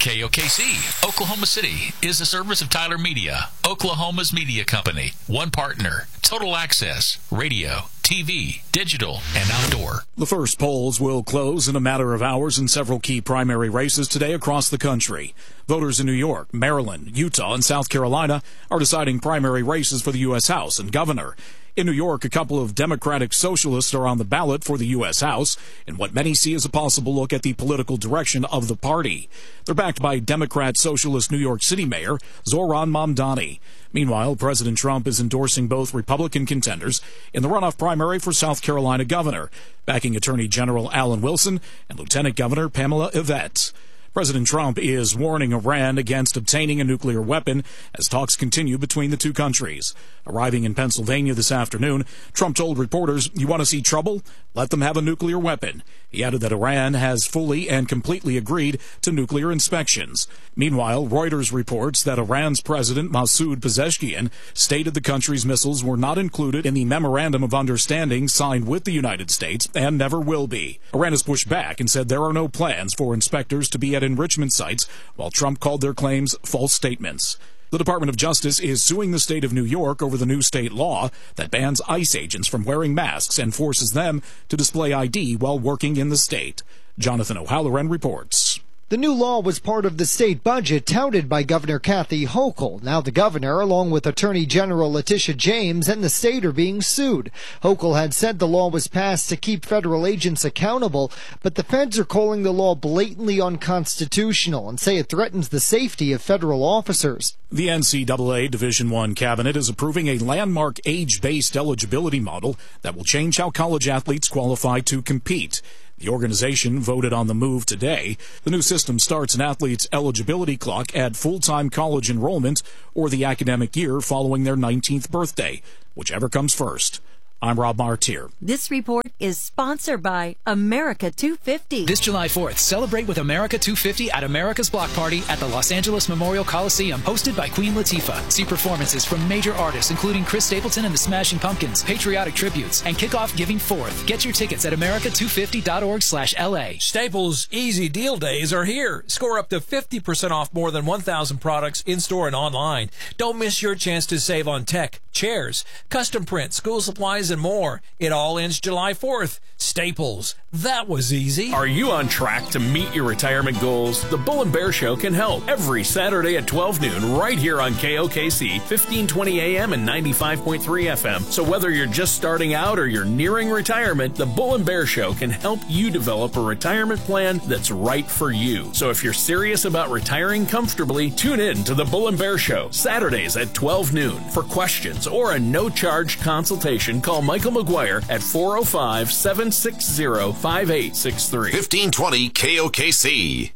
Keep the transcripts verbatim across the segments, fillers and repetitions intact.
K O K C, Oklahoma City, is a service of Tyler Media, Oklahoma's media company. One partner, total access, radio, T V, digital, and outdoor. The first polls will close in a matter of hours in several key primary races today across the country. Voters in New York, Maryland, Utah, and South Carolina are deciding primary races for the U S House and governor. In New York, a couple of Democratic socialists are on the ballot for the U S House in what many see as a possible look at the political direction of the party. They're backed by Democrat Socialist New York City Mayor Zohran Mamdani. Meanwhile, President Trump is endorsing both Republican contenders in the runoff primary for South Carolina governor, backing Attorney General Alan Wilson and Lieutenant Governor Pamela Yvette. President Trump is warning Iran against obtaining a nuclear weapon as talks continue between the two countries. Arriving in Pennsylvania this afternoon, Trump told reporters, "You want to see trouble? Let them have a nuclear weapon." He added that Iran has fully and completely agreed to nuclear inspections. Meanwhile, Reuters reports that Iran's President Masoud Pezeshkian stated the country's missiles were not included in the Memorandum of Understanding signed with the United States and never will be. Iran has pushed back and said there are no plans for inspectors to be at enrichment sites, while Trump called their claims false statements. The Department of Justice is suing the state of New York over the new state law that bans ICE agents from wearing masks and forces them to display I D while working in the state. Jonathan O'Halloran reports. The new law was part of the state budget touted by Governor Kathy Hochul. Now the governor, along with Attorney General Letitia James and the state, are being sued. Hochul had said the law was passed to keep federal agents accountable, but the feds are calling the law blatantly unconstitutional and say it threatens the safety of federal officers. The N C double A Division One cabinet is approving a landmark age-based eligibility model that will change how college athletes qualify to compete. The organization voted on the move today. The new system starts an athlete's eligibility clock at full-time college enrollment or the academic year following their nineteenth birthday, whichever comes first. I'm Rob Martier. This report is sponsored by America two fifty. This July fourth, celebrate with America two fifty at America's Block Party at the Los Angeles Memorial Coliseum, hosted by Queen Latifah. See performances from major artists including Chris Stapleton and the Smashing Pumpkins, patriotic tributes, and kick off Giving Forth. Get your tickets at america two fifty dot org slash L A. Staples Easy Deal Days are here. Score up to fifty percent off more than one thousand products in-store and online. Don't miss your chance to save on tech, chairs, custom print, school supplies, and more. It all ends July fourth. Staples. That was easy. Are you on track to meet your retirement goals? The Bull and Bear Show can help. Every Saturday at twelve noon, right here on K O K C, fifteen twenty A M and ninety-five point three F M. So whether you're just starting out or you're nearing retirement, the Bull and Bear Show can help you develop a retirement plan that's right for you. So if you're serious about retiring comfortably, tune in to the Bull and Bear Show, Saturdays at twelve noon. For questions or a no-charge consultation, call Michael McGuire at four oh five, seven six zero, five eight six three. fifteen twenty K O K C.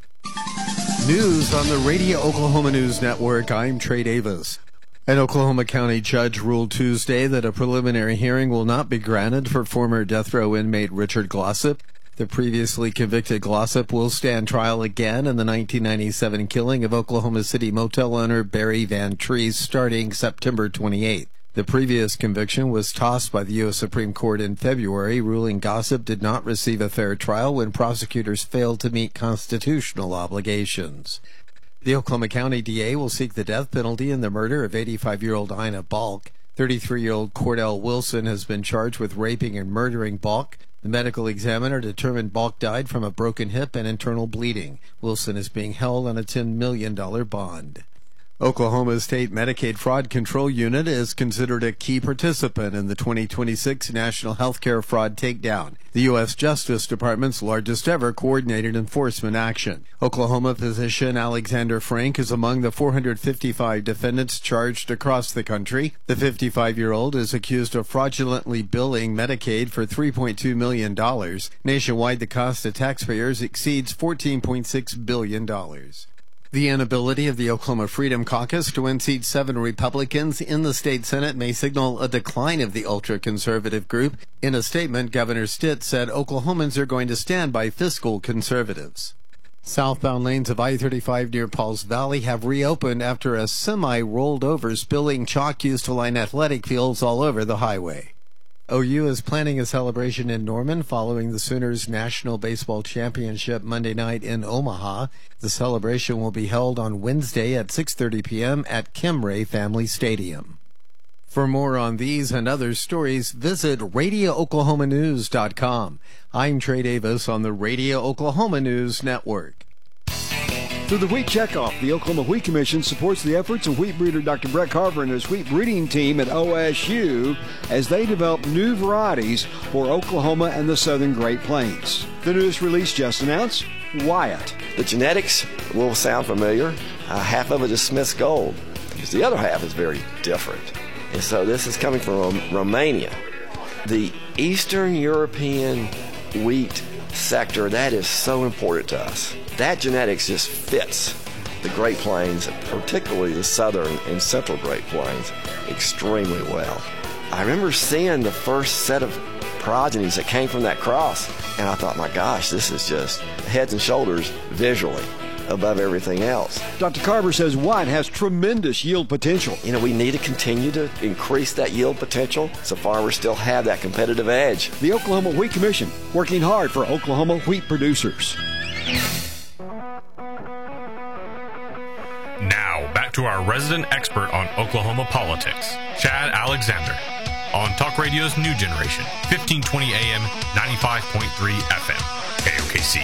News on the Radio Oklahoma News Network. I'm Trey Davis. An Oklahoma County judge ruled Tuesday that a preliminary hearing will not be granted for former death row inmate Richard Glossip. The previously convicted Glossip will stand trial again in the nineteen ninety-seven killing of Oklahoma City motel owner Barry Van Treese starting September twenty-eighth. The previous conviction was tossed by the U S Supreme Court in February, ruling Glossip did not receive a fair trial when prosecutors failed to meet constitutional obligations. The Oklahoma County D A will seek the death penalty in the murder of eighty-five-year-old Ina Balk. thirty-three-year-old Cordell Wilson has been charged with raping and murdering Balk. The medical examiner determined Balk died from a broken hip and internal bleeding. Wilson is being held on a ten million dollars bond. Oklahoma State Medicaid Fraud Control Unit is considered a key participant in the twenty twenty-six National Healthcare Fraud Takedown, the U S Justice Department's largest ever coordinated enforcement action. Oklahoma physician Alexander Frank is among the four hundred fifty-five defendants charged across the country. The fifty-five-year-old is accused of fraudulently billing Medicaid for three point two million dollars. Nationwide, the cost to taxpayers exceeds fourteen point six billion dollars. The inability of the Oklahoma Freedom Caucus to unseat seven Republicans in the state Senate may signal a decline of the ultra-conservative group. In a statement, Governor Stitt said Oklahomans are going to stand by fiscal conservatives. Southbound lanes of I thirty-five near Pauls Valley have reopened after a semi rolled over, spilling chalk used to line athletic fields all over the highway. O U is planning a celebration in Norman following the Sooners' National Baseball Championship Monday night in Omaha. The celebration will be held on Wednesday at six thirty p.m. at Kimray Family Stadium. For more on these and other stories, visit radio oklahoma news dot com. I'm Trey Davis on the Radio Oklahoma News Network. Through the Wheat Checkoff, the Oklahoma Wheat Commission supports the efforts of wheat breeder Doctor Brett Carver and his wheat breeding team at O S U as they develop new varieties for Oklahoma and the southern Great Plains. The newest release just announced, Wyatt. The genetics will sound familiar. Uh, half of it is Smith's Gold, because the other half is very different. And so this is coming from Romania. The Eastern European wheat sector, that is so important to us. That genetics just fits the Great Plains, particularly the southern and central Great Plains, extremely well. I remember seeing the first set of progenies that came from that cross, and I thought, my gosh, this is just heads and shoulders visually above everything else. Doctor Carver says Wyatt has tremendous yield potential. You know, we need to continue to increase that yield potential so farmers still have that competitive edge. The Oklahoma Wheat Commission, working hard for Oklahoma wheat producers. Now, back to our resident expert on Oklahoma politics, Chad Alexander, on Talk Radio's New Generation, fifteen twenty A M, ninety-five point three F M, K O K C.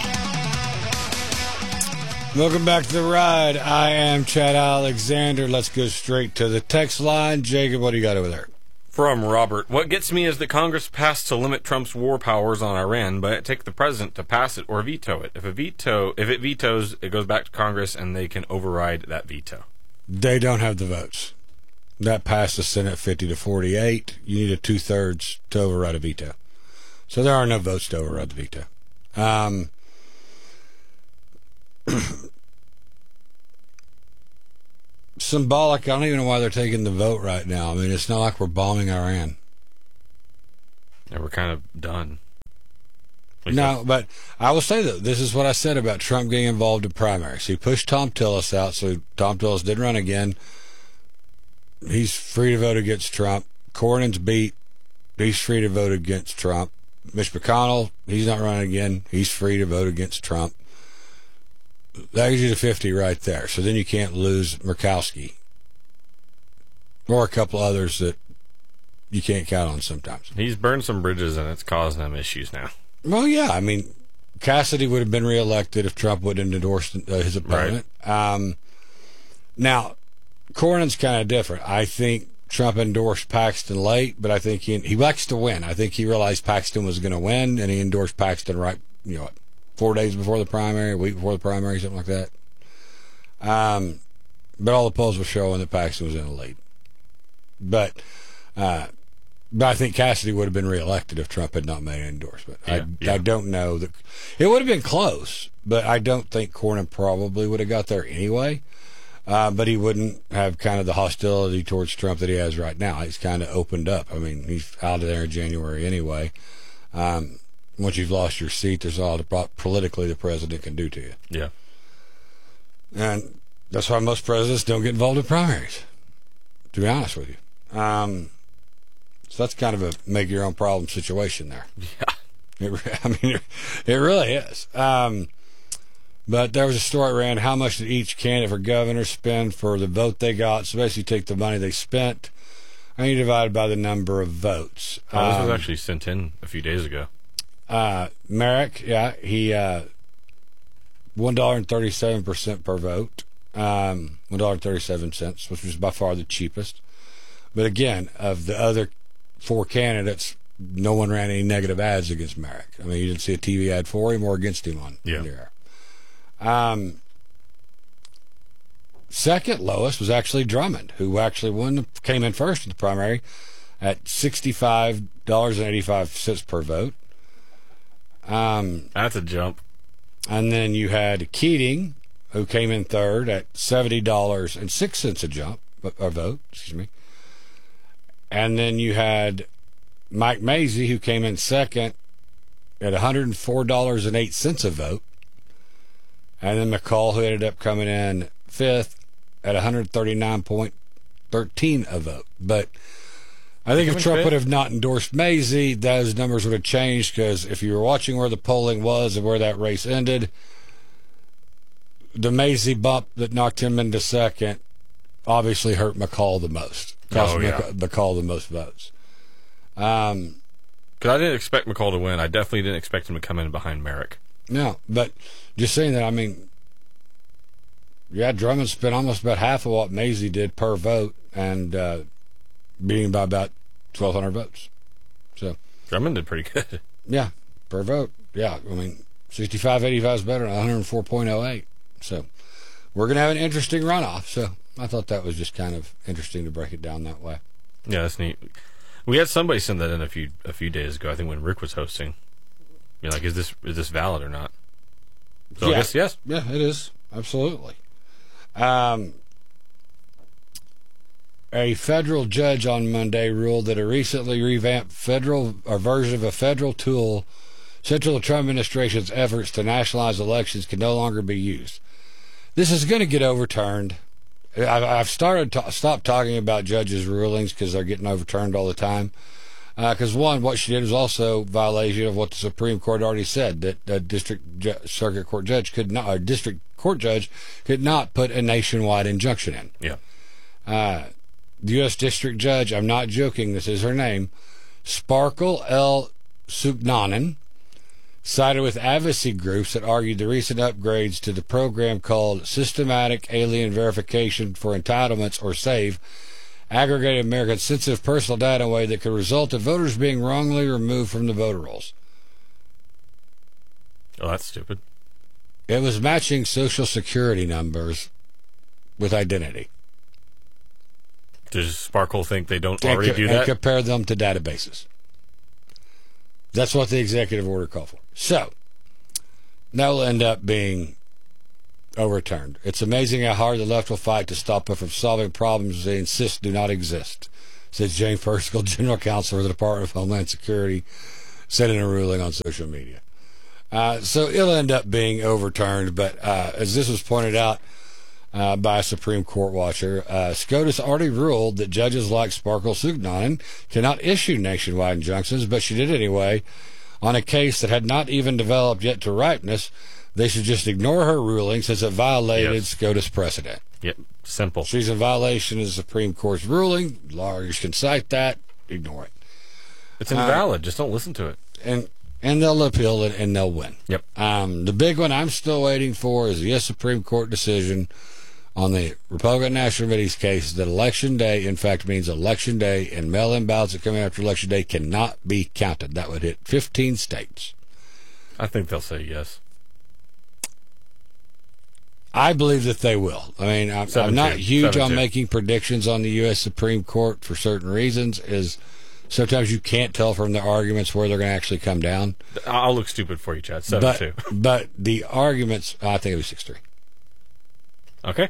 Welcome back to the ride. I am Chad Alexander. Let's go straight to the text line. Jacob, what do you got over there? From Robert, what gets me is that Congress passed to limit Trump's war powers on Iran, but it takes the president to pass it or veto it. If a veto, if it vetoes, it goes back to Congress and they can override that veto. They don't have the votes. That passed the Senate fifty to forty-eight. You need a two-thirds to override a veto. So there are no votes to override the veto. Um, symbolic. I don't even know why they're taking the vote right now. I mean, it's not like we're bombing Iran. Yeah, we're kind of done. No, but I will say that this is what I said about Trump getting involved in primaries. He pushed Tom Tillis out, so Tom Tillis didn't run again. He's free to vote against Trump. Cornyn's beat. He's free to vote against Trump. Mitch McConnell, he's not running again. He's free to vote against Trump. That gives you the fifty right there. So then you can't lose Murkowski or a couple others that you can't count on sometimes. He's burned some bridges, and it's causing him issues now. Well, yeah. I mean, Cassidy would have been reelected if Trump wouldn't have endorsed uh, his opponent. Right. Um, now, Cornyn's kind of different. I think Trump endorsed Paxton late, but I think he he likes to win. I think he realized Paxton was going to win, and he endorsed Paxton right, you know, four days before the primary, a week before the primary, something like that. Um, but all the polls were showing that Paxton was in the lead. But, uh, but I think Cassidy would have been reelected if Trump had not made an endorsement. Yeah, I, yeah. I don't know that it would have been close, but I don't think Cornyn probably would have got there anyway. Uh, but he wouldn't have kind of the hostility towards Trump that he has right now. He's kind of opened up. I mean, he's out of there in January anyway. Um, once you've lost your seat, there's all the politically the president can do to you. Yeah. And that's why most presidents don't get involved in primaries, to be honest with you. Um, so that's kind of a make your own problem situation there. Yeah. It, I mean, it, it really is. Um, But there was a story ran, how much did each candidate for governor spend for the vote they got? So basically take the money they spent and you divide it by the number of votes. Oh, this um, was actually sent in a few days ago. Uh, Merrick, yeah, he uh, one dollar and thirty-seven cents per vote, um, one dollar and thirty-seven cents, which was by far the cheapest. But again, of the other four candidates, no one ran any negative ads against Merrick. I mean, you didn't see a T V ad for him or against him on yeah. the air. Um, second lowest was actually Drummond, who actually won, came in first in the primary at sixty-five dollars and eighty-five cents per vote. Um, That's a jump. And then you had Keating, who came in third at seventy dollars and six cents a jump, or vote, excuse me. And then you had Mike Mazie, who came in second at one hundred four dollars and eight cents a vote. And then McCall, who ended up coming in fifth at one hundred thirty-nine dollars and thirteen cents a vote. But I think if Trump would have not endorsed Mazie, those numbers would have changed, because if you were watching where the polling was and where that race ended, the Mazie bump that knocked him into second obviously hurt McCall the most. Cost Oh, yeah. McCall the most votes. Um, Because I didn't expect McCall to win. I definitely didn't expect him to come in behind Merrick. No, but just saying that, I mean, yeah, Drummond spent almost about half of what Mazie did per vote, and uh, beating by about twelve hundred votes. So Drummond did pretty good. Yeah, per vote. Yeah, I mean, sixty-five eighty-five is better than one hundred four point oh eight. So we're going to have an interesting runoff. So I thought that was just kind of interesting to break it down that way. Yeah, that's neat. We had somebody send that in a few a few days ago. I think when Rick was hosting. You're like, is this is this valid or not? So yeah. I guess yes. Yeah, it is. Absolutely. Um, a federal judge on Monday ruled that a recently revamped federal or version of a federal tool central to the Trump administration's efforts to nationalize elections can no longer be used. This is going to get overturned. I've, I've started to stop talking about judges' rulings because they're getting overturned all the time. Because, uh, one, what she did was also violation of what the Supreme Court already said, that a district ju- circuit court judge could not, or district court judge could not put a nationwide injunction in. Yeah. Uh, the U S District Judge, I'm not joking, this is her name, Sparkle L. Sugnanan, sided with advocacy groups that argued the recent upgrades to the program called Systematic Alien Verification for Entitlements, or SAVE, aggregated Americans' sensitive personal data in a way that could result in voters being wrongly removed from the voter rolls. Oh, that's stupid. It was matching Social Security numbers with identity. Does Sparkle think they don't And already co- do and that? compare them to databases. That's what the executive order called for. So, that will end up being overturned. It's amazing how hard the left will fight to stop it from solving problems they insist do not exist, says James Persico, General Counsel for the Department of Homeland Security, said in a ruling on social media. Uh, so it'll end up being overturned, but uh, as this was pointed out uh, by a Supreme Court watcher, uh, SCOTUS already ruled that judges like Sparkle Sugnanan cannot issue nationwide injunctions, but she did anyway on a case that had not even developed yet to ripeness. They should just ignore her ruling since it violated yes. SCOTUS precedent. Yep, simple. She's in violation of the Supreme Court's ruling. Lawyers can cite that. Ignore it. It's invalid. Uh, just don't listen to it. And and they'll appeal it and they'll win. Yep. Um, the big one I'm still waiting for is the U S Supreme Court decision on the Republican National Committee's case that Election Day, in fact, means Election Day and mail-in ballots that come in after Election Day cannot be counted. That would hit fifteen states. I think they'll say yes. I believe that they will. I mean, I'm, I'm not huge Seven on two. making predictions on the U S Supreme Court for certain reasons, is sometimes you can't tell from the arguments where they're going to actually come down. I'll look stupid for you, Chad. seven but, two. But the arguments, I think it'll be six three. Okay.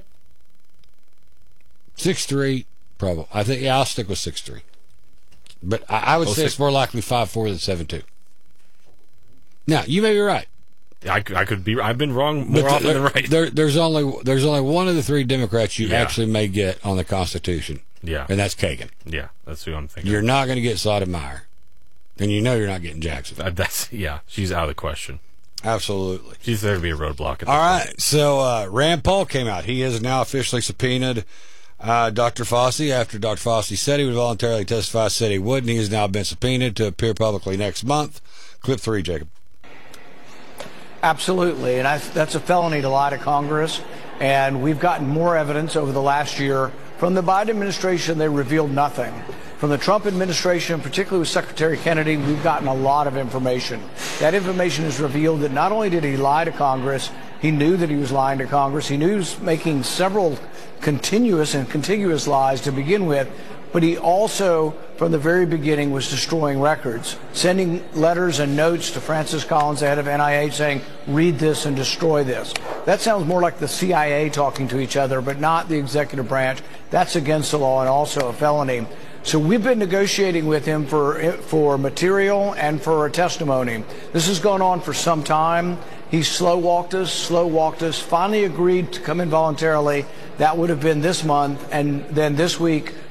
six three, probably. I think, yeah, I'll stick with six three. But I, I would oh, say six. It's more likely five four than seven two. Now, you may be right. I, I could be. I've been wrong more But often there, than right. There, there's only there's only one of the three Democrats you Yeah. actually may get on the Constitution. Yeah. And that's Kagan. Yeah, that's who I'm thinking. You're not going to get Sotomayor. And you know you're not getting Jackson. Uh, that's yeah. She's out of the question. Absolutely. She's there to be a roadblock. At All this right. point. So uh, Rand Paul came out. He has now officially subpoenaed uh, Doctor Fauci after Doctor Fauci said he would voluntarily testify, said he wouldn't. He has now been subpoenaed to appear publicly next month. Clip three, Jacob. Absolutely, and I, that's a felony to lie to Congress, and we've gotten more evidence over the last year. From the Biden administration, they revealed nothing. From the Trump administration, particularly with Secretary Kennedy, we've gotten a lot of information. That information has revealed that not only did he lie to Congress, he knew that he was lying to Congress. He knew he was making several continuous and contiguous lies to begin with, but he also, from the very beginning, was destroying records, sending letters and notes to Francis Collins, the head of N I H, saying, read this and destroy this. That sounds more like the C I A talking to each other, but not the executive branch. That's against the law and also a felony. So we've been negotiating with him for for material and for a testimony. This has gone on for some time. He slow walked us, slow walked us, finally agreed to come in voluntarily. That would have been this month, and then this week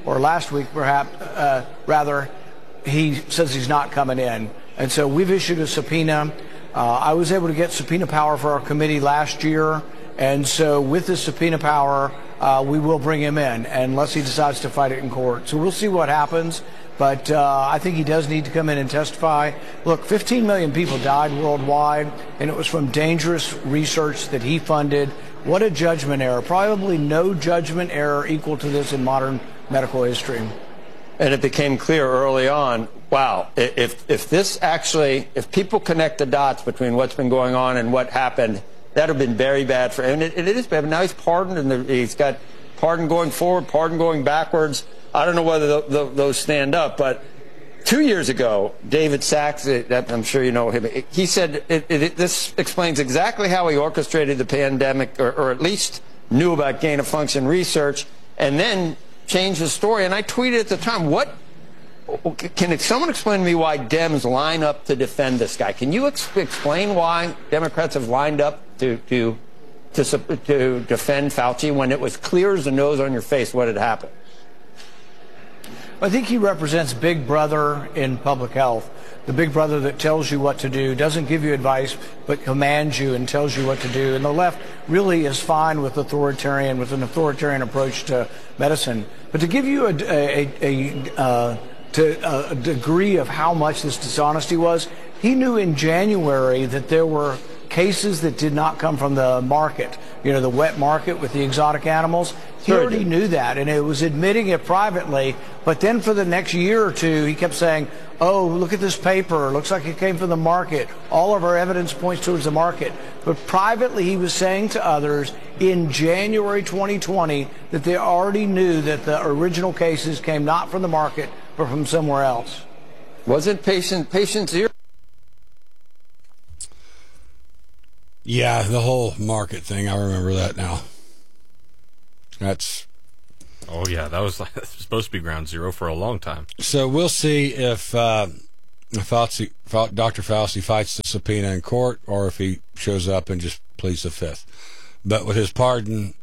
or last week, perhaps, uh, rather, he says he's not coming in. And so we've issued a subpoena. Uh, I was able to get subpoena power for our committee last year. And so with this subpoena power, uh, we will bring him in unless he decides to fight it in court. So we'll see what happens. But uh, I think he does need to come in and testify. Look, fifteen million people died worldwide, and it was from dangerous research that he funded. What a judgment error. Probably no judgment error equal to this in modern medical history. And it became clear early on, wow, if, if this actually, if people connect the dots between what's been going on and what happened, that would have been very bad for him. And it, it is bad. But now he's pardoned, and he's got pardon going forward, pardon going backwards. I don't know whether the, the, those stand up, but two years ago, David Sachs, I'm sure you know him, he said it, it, this explains exactly how he orchestrated the pandemic, or, or at least knew about gain-of-function research, and then changed the story. And I tweeted at the time, what can someone explain to me why Dems line up to defend this guy? Can you ex explain why Democrats have lined up to, to, to, to defend Fauci when it was clear as the nose on your face what had happened? I think he represents Big Brother in public health, the Big Brother that tells you what to do, doesn't give you advice, but commands you and tells you what to do. And the left really is fine with authoritarian, with an authoritarian approach to medicine. But to give you a, a, a, uh, to a degree of how much this dishonesty was, he knew in January that there were cases that did not come from the market, you know, the wet market with the exotic animals. He already knew that, and it was admitting it privately. But then for the next year or two, he kept saying, oh, look at this paper. It looks like it came from the market. All of our evidence points towards the market. But privately, he was saying to others in January twenty twenty that they already knew that the original cases came not from the market, but from somewhere else. Wasn't patient, patient zero? Yeah, the whole market thing. I remember that now. That's. Oh yeah, that was, like, supposed to be ground zero for a long time. So we'll see if uh, Fauci, Doctor Fauci fights the subpoena in court, or if he shows up and just pleads the fifth. But with his pardon,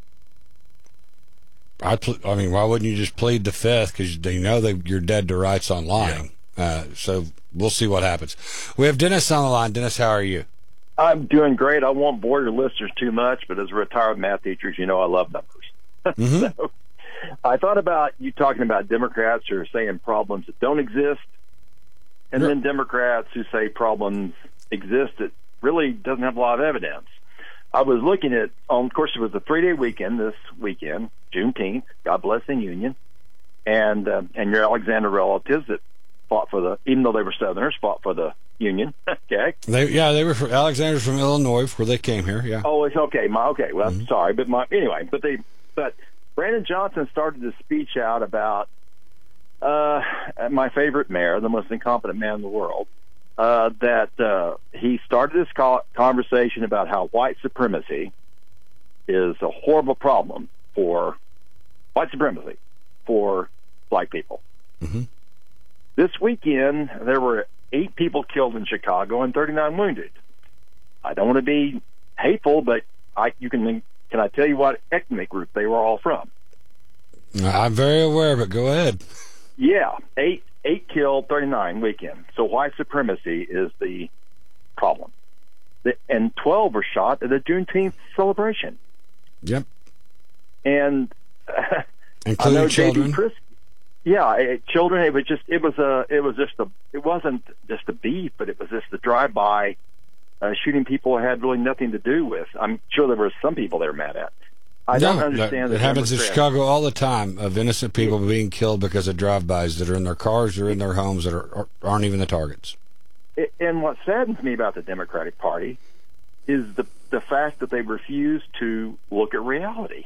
I, I mean, why wouldn't you just plead the fifth? Because they know that you're dead to rights on lying. Yeah. Uh, so we'll see what happens. We have Dennis on the line. Dennis, how are you? I'm doing great. I won't bore your listeners too much, but as a retired math teacher, you know I love numbers. Mm-hmm. So I thought about you talking about Democrats who are saying problems that don't exist, and yep. then Democrats who say problems exist that really doesn't have a lot of evidence. I was looking at, um, of course, it was a three-day weekend this weekend, Juneteenth, God bless the Union, and uh, and your Alexander relatives that fought for the, even though they were Southerners, fought for the Union. Okay. They, yeah, they were from, Alexander's from Illinois, where they came here. Yeah. Oh, it's okay. My okay. Well, mm-hmm. sorry, but my anyway, but they. But Brandon Johnson started the speech out about uh, my favorite mayor, the most incompetent man in the world, uh, that uh, he started this conversation about how white supremacy is a horrible problem for white supremacy for black people. Mm-hmm. This weekend, there were eight people killed in Chicago and thirty-nine wounded. I don't want to be hateful, but I you can... Can I tell you what ethnic group they were all from? I'm very aware, but go ahead. Yeah, eight eight killed, thirty-nine weekend. So white supremacy is the problem. The, and twelve were shot at the Juneteenth celebration. Yep. And uh, including I know children. Chris, yeah, it, children. It was just it was a it was just a it wasn't just a beef, but it was just a drive-by. Uh, shooting people had really nothing to do with. I'm sure there were some people they were mad at. I no, don't understand. It happens in Chicago all the time, of innocent people yeah. being killed because of drive-bys that are in their cars or in their homes that are, aren't even the targets. It, and what saddens me about the Democratic Party is the the fact that they refuse to look at reality.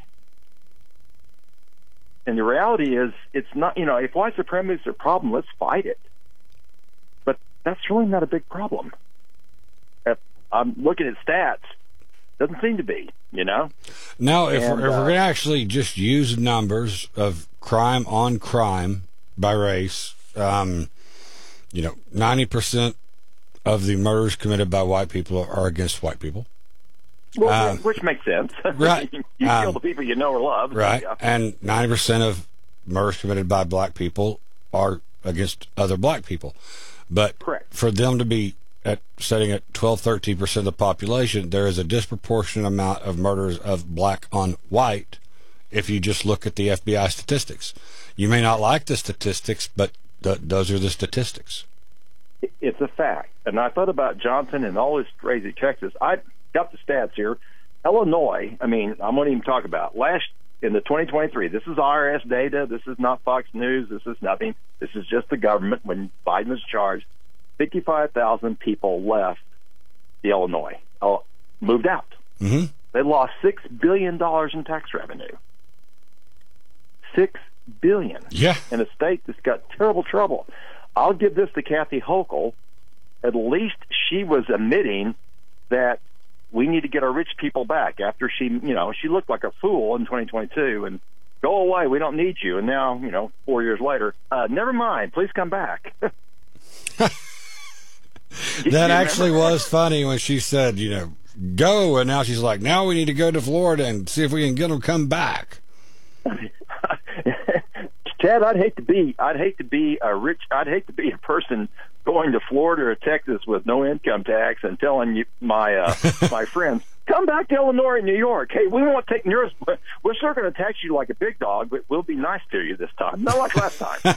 And the reality is, it's not, you know, if white supremacy is a problem, let's fight it. But that's really not a big problem. I'm looking at stats. Doesn't seem to be, you know? Now, if, and, we're, if uh, we're going to actually just use numbers of crime on crime by race, um, you know, ninety percent of the murders committed by white people are against white people. Well, um, which makes sense. Right. you um, kill the people you know or love. Right. Yeah. And ninety percent of murders committed by black people are against other black people. But Correct. For them to be at setting at twelve, thirteen percent of the population, there is a disproportionate amount of murders of black on white if you just look at the F B I statistics. You may not like the statistics, but th- those are the statistics. It's a fact. And I thought about Johnson and all his crazy Texas. I got the stats here. Illinois, I mean, I won't even talk about last in the twenty twenty-three. This is I R S data. This is not Fox News. This is nothing. This is just the government when Biden was charged. fifty-five thousand people left the Illinois, uh, moved out. Mm-hmm. They lost six billion dollars in tax revenue. Six billion dollars. Yeah. In a state that's got terrible trouble. I'll give this to Kathy Hochul. At least she was admitting that we need to get our rich people back after she, you know, she looked like a fool in twenty twenty-two and go away, we don't need you. And now, you know, four years later, uh, never mind, please come back. That actually was funny when she said, you know, go, and now she's like, now we need to go to Florida and see if we can get them to come back. Chad, I'd hate to be, I'd hate to be a rich, I'd hate to be a person going to Florida or Texas with no income tax and telling you, my uh, my friends, come back to Illinois and New York. Hey, we won't take yours. We're still going to tax you like a big dog, but we'll be nice to you this time, not like last time.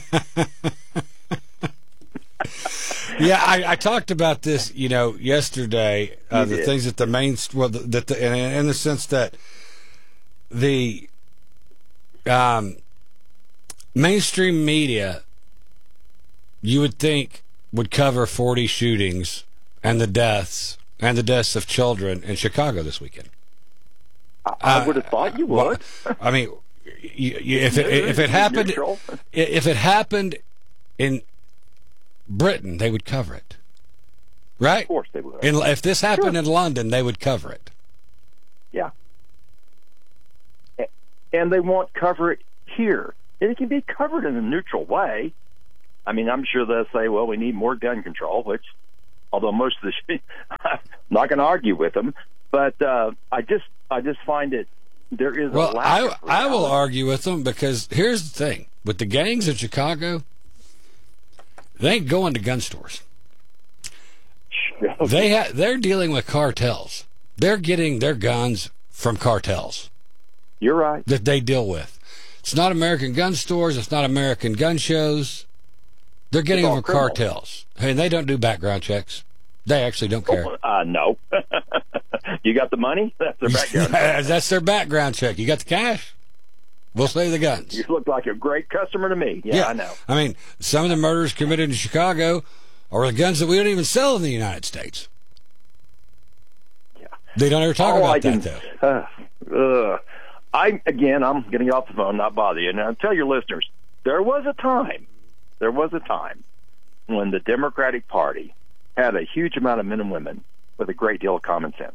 Yeah, I, I talked about this, you know, yesterday. Uh, the did. things that the main, well, that the, in, in the sense that the um, mainstream media, you would think, would cover forty shootings and the deaths and the deaths of children in Chicago this weekend. I, I would have thought you would. Well, I mean, you, you, if it, if it happened, Neutral. if it happened in Britain, they would cover it, right? Of course they would. In, if this happened Sure. in London, they would cover it. Yeah. And they won't cover it here. And it can be covered in a neutral way. I mean, I'm sure they'll say, well, we need more gun control, which, although most of the, I'm not going to argue with them, but uh, I just, I just find it, there is Well, a lack I of I will reality. argue with them because here's the thing: with the gangs in Chicago, they ain't going to gun stores. They ha- they're dealing with cartels. They're getting their guns from cartels. You're right. That they deal with. It's not American gun stores. It's not American gun shows. They're getting It's them all from criminal. cartels. Hey, they don't do background checks. They actually don't care. Uh, no. You got the money? That's their background. That's their background check. You got the cash? We'll save the guns. You look like a great customer to me. Yeah, I know. I mean, some of the murders committed in Chicago are the guns that we don't even sell in the United States. Yeah. They don't ever talk All about I can, that, though. Uh, uh, I again, I'm going to get off the phone, not bother you. Now, tell your listeners, there was a time, there was a time when the Democratic Party had a huge amount of men and women with a great deal of common sense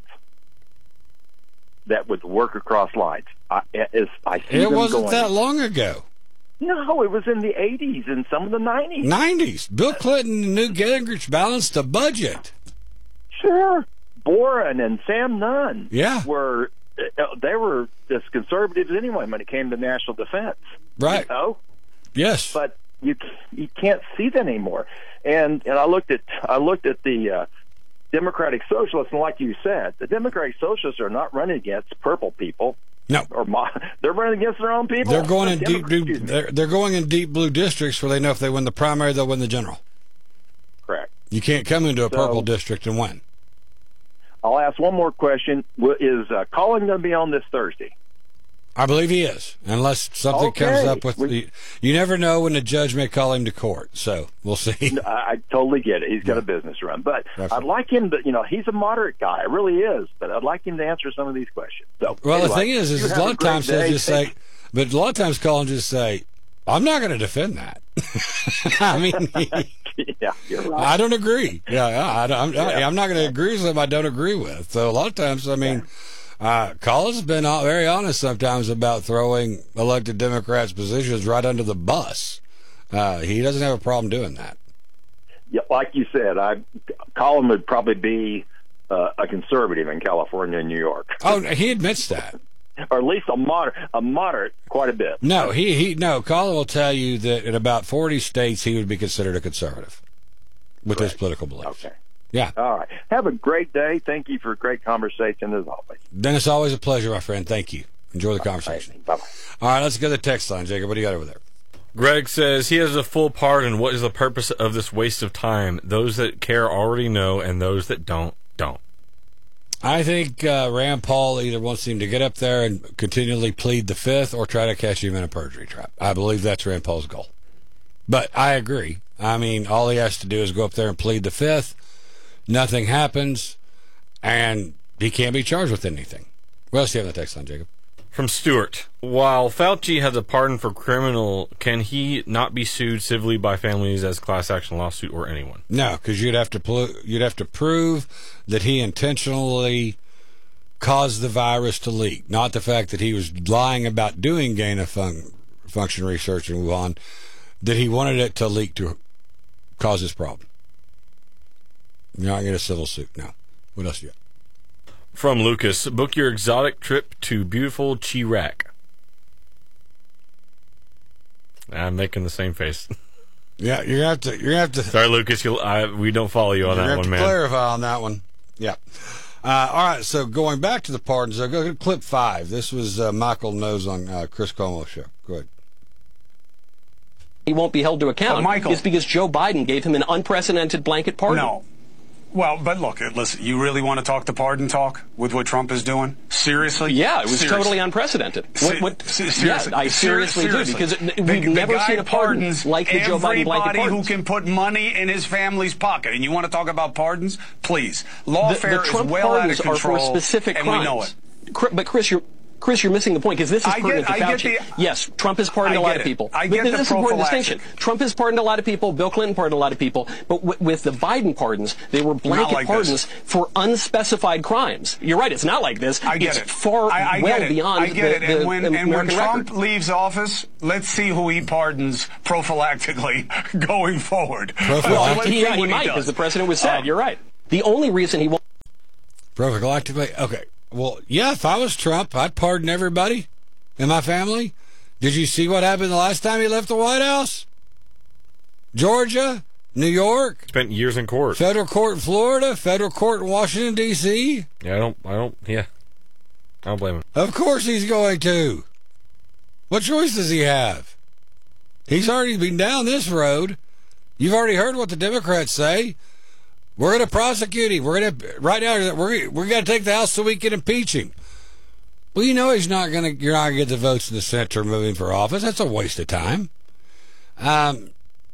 that would work across lines. I, as I see It them wasn't going, that long ago. No, it was in the eighties and some of the nineties. nineties. Bill Clinton and Newt Gingrich balanced the budget. Sure. Boren and Sam Nunn Yeah. were they were as conservative as anyone when it came to national defense. Right. You know? Yes. But you you can't see that anymore. And and I looked at I looked at the uh, Democratic Socialists, and like you said, the Democratic Socialists are not running against purple people. No. Or mo- they're running against their own people. They're going in deep Democrats, blue, excuse me. they're, they're going in deep blue districts where they know if they win the primary, they'll win the general. Correct. You can't come into a So- purple district and win. I'll ask one more question. Will- Is uh, Colin going to be on this Thursday? I believe he is, unless something Okay. comes up with We- the. You never know when the judge may call him to court, so we'll see. I, I totally get it. He's got a business to run, but Definitely. I'd like him to. You know, he's a moderate guy. It really is. But I'd like him to answer some of these questions. So, Well, the anyway, thing is, is you a have lot of great times he'll day. just say, but a lot of times Colin just say, "I'm not going to defend that." I mean, he, yeah, you're right. I don't agree. Yeah, I, I, I'm, I, Yeah. I'm not going to agree with something I don't agree with. So a lot of times, I mean, uh, Colin's been uh, very honest sometimes about throwing elected Democrats' positions right under the bus. Uh, he doesn't have a problem doing that. Yeah, like you said, I Colin would probably be uh, a conservative in California and New York. Oh, he admits that. or at least a moderate, a moderate, quite a bit. No, he he no. Colin will tell you that in about forty states he would be considered a conservative with Correct. his political beliefs. Okay. Yeah. All right. Have a great day. Thank you for a great conversation as always. Dennis, always a pleasure, my friend. Thank you. Enjoy the conversation. Bye bye. All right, let's go to the text line, Jacob. What do you got over there? Greg says he has a full pardon. What is the purpose of this waste of time? Those that care already know, and those that don't, don't. I think uh, Rand Paul either wants him to get up there and continually plead the fifth or try to catch him in a perjury trap. I believe that's Rand Paul's goal. But I agree. I mean, all he has to do is go up there and plead the fifth. Nothing happens, and he can't be charged with anything. What else do you have on the text line, Jacob? From Stuart, while Fauci has a pardon for criminal, can he not be sued civilly by families as class action lawsuit or anyone? No, because you'd have to pl- you'd have to prove that he intentionally caused the virus to leak, not the fact that he was lying about doing gain of fun- function research in Wuhan, that he wanted it to leak to cause this problem. You're not going to get a civil suit. No. What else you got? From Lucas, book your exotic trip to beautiful Chirac. I'm making the same face. Yeah, you have to. You have to. Sorry, Lucas. You'll, I, we don't follow you on that have one, to man. Clarify on that one. Yeah. Uh, all right. So going back to the pardons, I'll go to clip five. This was uh, Michael Knowles on uh, Chris Cuomo's show. Go ahead. He won't be held to account. But Michael, it's because Joe Biden gave him an unprecedented blanket pardon. No. Well, but look, listen, you really want to talk the pardon talk with what Trump is doing? Seriously? Yeah, it was seriously. totally unprecedented. What, what, seriously. Yeah, I seriously, seriously. do, because the, we've the never guy seen a pardon pardons like the Joe Biden blanket everybody pardons. who can put money in his family's pocket. And you want to talk about pardons? Please. Lawfare the, the Trump is well out of pardons control, are for specific and crimes. we know it. But Chris, you're... Chris, you're missing the point, because this is I pertinent get, to I Fauci. Get the, yes, Trump has pardoned a lot of people. I get but the this is an important prophylactic. distinction. Trump has pardoned a lot of people. Bill Clinton pardoned a lot of people. But w- with the Biden pardons, they were blanket like pardons this. for unspecified crimes. You're right. It's not like this. I get it's it. far I, I well get it. beyond I get the, it. And the when, American and when Trump record. leaves office, let's see who he pardons prophylactically going forward. Well, let's he, see he what might, he because does. the president was sad. Um, You're right. The only reason he won't. Prophylactically? Okay. Well, yeah, if I was Trump, I'd pardon everybody in my family. Did you see what happened the last time he left the White House? Georgia, New York. Spent years in court. Federal court in Florida, federal court in Washington, D C Yeah, I don't, I don't, yeah. I don't blame him. Of course he's going to. What choice does he have? He's already been down this road. You've already heard what the Democrats say. We're going to prosecute him. We're going to, right now, we're, we're going to take the House so we can impeach him. Well, you know he's not going to, you're not going to get the votes in the Senate to remove him for office. That's a waste of time. Um,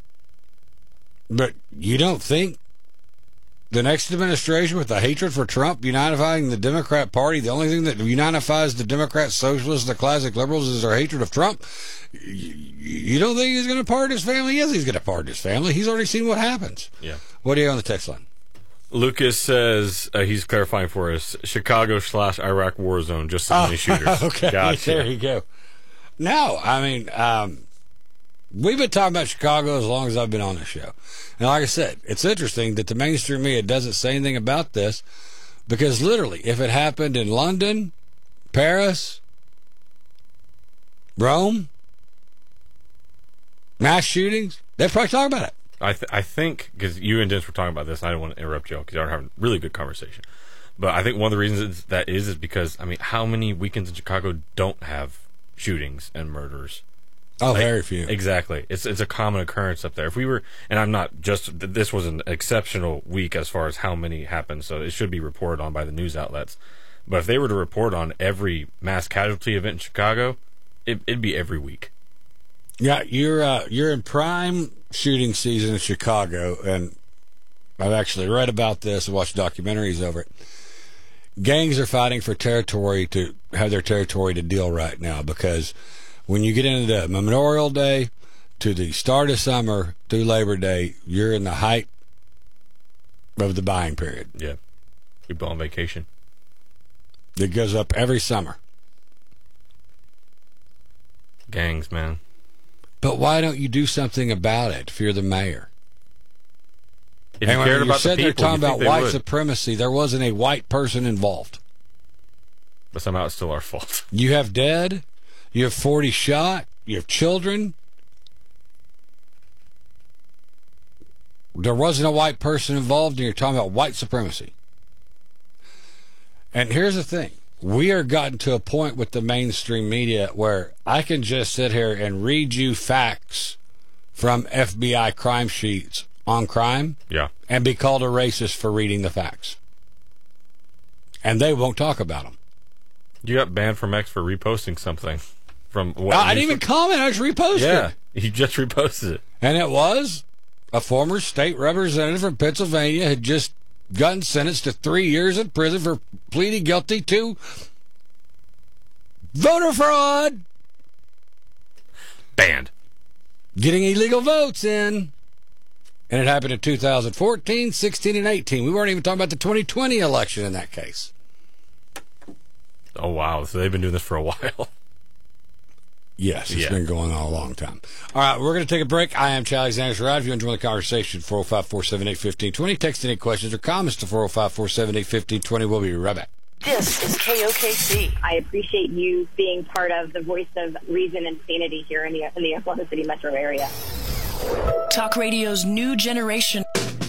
but you don't think the next administration, with the hatred for Trump unifying the Democrat Party, the only thing that unifies the Democrats, socialists, the classic liberals is their hatred of Trump? You, you don't think he's going to pardon his family? Yes, he's going to pardon his family. He's already seen what happens. Yeah. What do you have on the text line? Lucas says, uh, he's clarifying for us, Chicago slash Iraq war zone, just as many Oh, shooters. okay, Gotcha. there you go. No, I mean, um, we've been talking about Chicago as long as I've been on the show. And like I said, it's interesting that the mainstream media doesn't say anything about this, because literally, if it happened in London, Paris, Rome, mass shootings, they'd probably talk about it. I th- I think, because you and Dennis were talking about this, and I don't want to interrupt you all because you're having a really good conversation. But I think one of the reasons that is is because, I mean, how many weekends in Chicago don't have shootings and murders? Oh, like, very few. Exactly. It's it's a common occurrence up there. If we were, and I'm not just, this was an exceptional week as far as how many happened, so it should be reported on by the news outlets. But if they were to report on every mass casualty event in Chicago, it, it'd be every week. Yeah, you're uh, you're in prime shooting season in Chicago, and I've actually read about this and watched documentaries over it. Gangs are fighting for territory to have their territory to deal right now, because when you get into the Memorial Day to the start of summer through Labor Day, you're in the height of the buying period. Yeah, people on vacation. It goes up every summer. Gangs, man. But why don't you do something about it if you're the mayor? If and you cared when about you're the sitting there people, talking you think about they white would. supremacy, there wasn't a white person involved. But somehow it's still our fault. You have dead. You have forty shot. You have children. There wasn't a white person involved, and you're talking about white supremacy. And here's the thing. We are gotten to a point with the mainstream media where I can just sit here and read you facts from F B I crime sheets on crime, yeah, and be called a racist for reading the facts. And they won't talk about them. You got banned from X for reposting something. From what I didn't even comment, I just reposted yeah, it. You just reposted it. And it was a former state representative from Pennsylvania had just gotten sentenced to three years in prison for pleading guilty to voter fraud. Banned. Getting illegal votes in. And it happened in two thousand fourteen, sixteen, and eighteen. We weren't even talking about the twenty twenty election in that case. Oh, wow. So they've been doing this for a while. Yes, it's yeah. been going on a long time. All right, we're going to take a break. I am Chad Alexander. Right, if you enjoy the conversation, four oh five, four seven eight, one five two zero. Text any questions or comments to four oh five, four seven eight, one five two zero. We'll be right back. This is K O K C. I appreciate you being part of the voice of reason and sanity here in the, in the Oklahoma City metro area. Talk radio's new generation.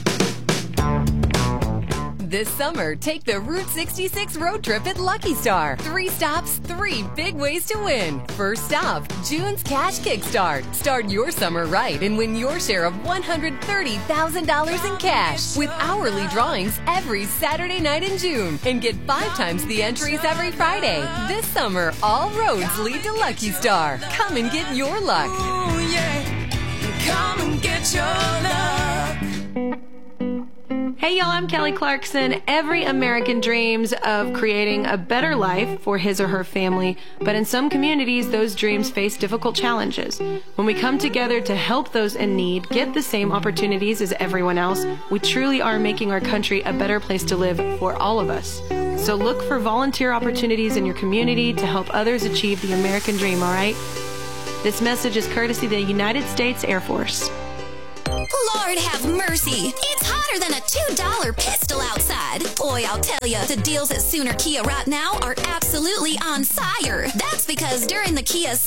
This summer, take the Route sixty-six road trip at Lucky Star. Three stops, three big ways to win. First stop, June's Cash Kickstart. Start your summer right and win your share of one hundred thirty thousand dollars in cash with hourly drawings every Saturday night in June. And get five times the entries every Friday. This summer, all roads lead to Lucky Star. Come and get your luck. Ooh, yeah. Come and get your luck. Hey y'all, I'm Kelly Clarkson. Every American dreams of creating a better life for his or her family, but in some communities, those dreams face difficult challenges. When we come together to help those in need get the same opportunities as everyone else, we truly are making our country a better place to live for all of us. So look for volunteer opportunities in your community to help others achieve the American dream, all right? This message is courtesy of the United States Air Force. Lord have mercy. It's hotter than a two dollar pistol outside. Boy, I'll tell you, the deals at Sooner Kia right now are absolutely on fire. That's because during the Kia